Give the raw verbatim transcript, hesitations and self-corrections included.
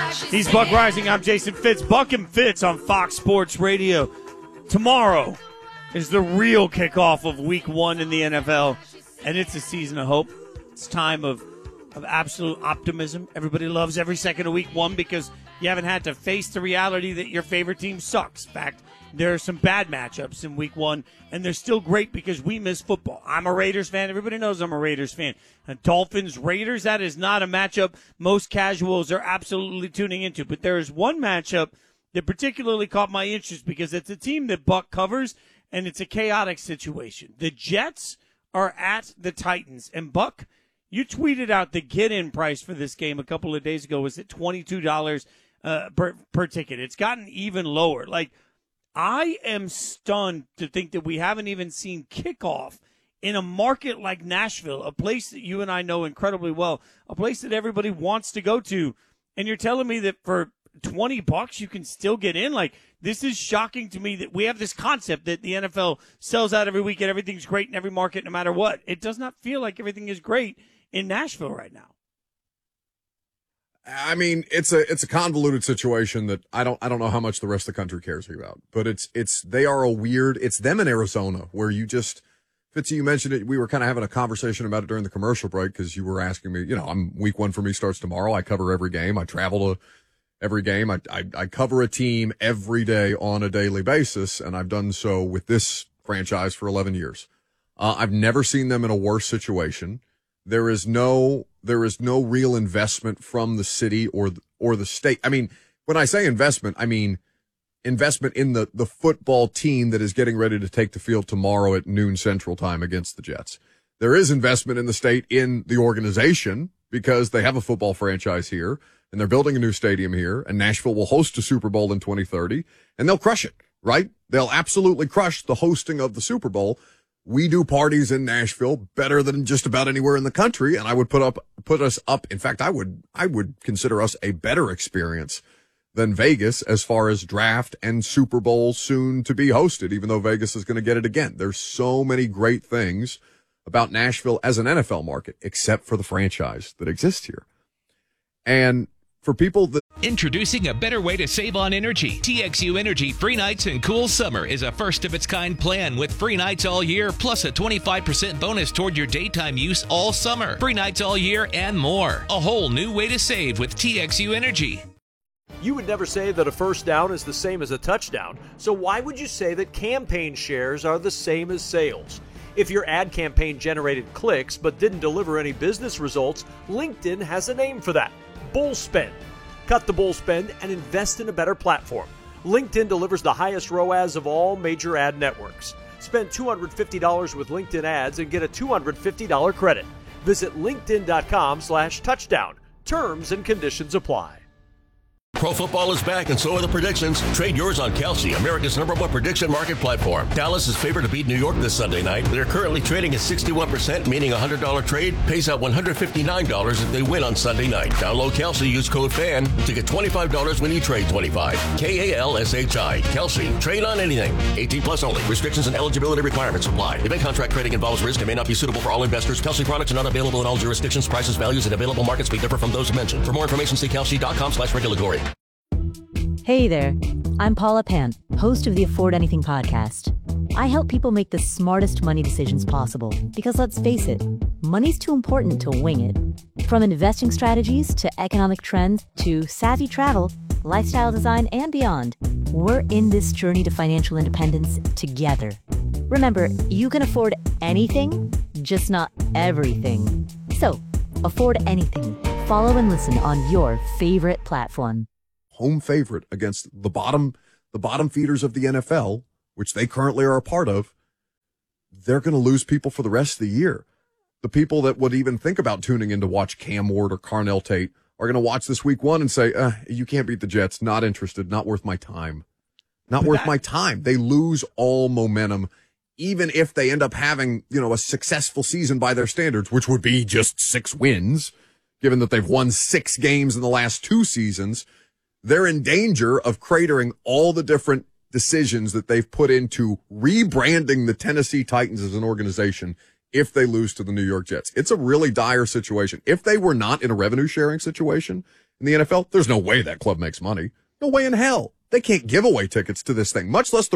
He's Buck Rising. I'm Jason Fitz. Buck and Fitz on Fox Sports Radio. Tomorrow is the real kickoff of week one in the N F L, and it's a season of hope. It's time of, of absolute optimism. Everybody loves every second of week one because you haven't had to face the reality that your favorite team sucks. In fact, there are some bad matchups in week one, and they're still great because we miss football. I'm a Raiders fan. Everybody knows I'm a Raiders fan. And Dolphins, Raiders, that is not a matchup most casuals are absolutely tuning into. But there is one matchup that particularly caught my interest because it's a team that Buck covers, and it's a chaotic situation. The Jets are at the Titans. And, Buck, you tweeted out the get-in price for this game a couple of days ago was at twenty-two dollars uh, per, per ticket. It's gotten even lower. Like, I am stunned to think that we haven't even seen kickoff in a market like Nashville, a place that you and I know incredibly well, a place that everybody wants to go to. And you're telling me that for twenty bucks you can still get in? Like, this is shocking to me that we have this concept that the N F L sells out every week and everything's great in every market no matter what. It does not feel like everything is great in Nashville right now. I mean, it's a it's a convoluted situation that I don't I don't know how much the rest of the country cares about. But it's it's they are a weird it's them in Arizona where you just Fitzy, you mentioned it. We were kind of having a conversation about it during the commercial break because you were asking me, you know, I'm week one for me starts tomorrow. I cover every game. I travel to every game. I I, I cover a team every day on a daily basis, and I've done so with this franchise for eleven years. Uh, I've never seen them in a worse situation. There is no, there is no real investment from the city or, or the state. I mean, when I say investment, I mean investment in the, the football team that is getting ready to take the field tomorrow at noon Central Time against the Jets. There is investment in the state in the organization because they have a football franchise here and they're building a new stadium here, and Nashville will host a Super Bowl in twenty thirty, and they'll crush it, right? They'll absolutely crush the hosting of the Super Bowl. We do parties in Nashville better than just about anywhere in the country, and I would put up, put us up. In fact, I would, I would consider us a better experience than Vegas as far as draft and Super Bowl soon to be hosted, even though Vegas is going to get it again. There's so many great things about Nashville as an N F L market, except for the franchise that exists here. And for people that Introducing a better way to save on energy. T X U Energy Free Nights and Cool Summer is a first-of-its-kind plan with free nights all year, plus a twenty-five percent bonus toward your daytime use all summer. Free nights all year and more. A whole new way to save with T X U Energy. You would never say that a first down is the same as a touchdown, so why would you say that campaign shares are the same as sales? If your ad campaign generated clicks but didn't deliver any business results, LinkedIn has a name for that: bull spend. Cut the bull spend and invest in a better platform. LinkedIn delivers the highest R O A S of all major ad networks. Spend two hundred fifty dollars with LinkedIn ads and get a two hundred fifty dollars credit. Visit linkedin.com slash touchdown. Terms and conditions apply. Pro football is back, and so are the predictions. Trade yours on Kalshi, America's number one prediction market platform. Dallas is favored to beat New York this Sunday night. They're currently trading at sixty-one percent, meaning a one hundred dollars trade pays out one hundred fifty-nine dollars if they win on Sunday night. Download Kalshi, use code FAN to get twenty-five dollars when you trade twenty-five dollars. K A L S H I. Kalshi. Trade on anything. eighteen plus only. Restrictions and eligibility requirements apply. Event contract trading involves risk and may not be suitable for all investors. Kalshi products are not available in all jurisdictions. Prices, values, and available markets may differ from those mentioned. For more information, see kalshi.com slash regulatory. Hey there, I'm Paula Pan, host of the Afford Anything podcast. I help people make the smartest money decisions possible because, let's face it, money's too important to wing it. From investing strategies to economic trends to savvy travel, lifestyle design, and beyond, we're in this journey to financial independence together. Remember, you can afford anything, just not everything. So, afford anything. Follow and listen on your favorite platform. home favorite against the bottom, the bottom feeders of the N F L, which they currently are a part of, they're going to lose people for the rest of the year. The people that would even think about tuning in to watch Cam Ward or Carnell Tate are going to watch this week one and say, uh, you can't beat the Jets. Not interested. Not worth my time. Not But worth that- my time. They lose all momentum, even if they end up having, you know, a successful season by their standards, which would be just six wins, given that they've won six games in the last two seasons. They're in danger of cratering all the different decisions that they've put into rebranding the Tennessee Titans as an organization if they lose to the New York Jets. It's a really dire situation. If they were not in a revenue sharing situation In the N F L, there's no way that club makes money. No way in hell. They can't give away tickets to this thing, much less the